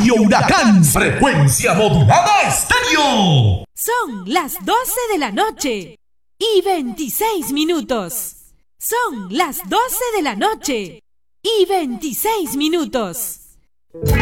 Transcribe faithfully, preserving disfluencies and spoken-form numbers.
Radio Huracán. Frecuencia modulada estéreo. Son las doce de la noche y veintiséis minutos. Son las doce de la noche y veintiséis minutos.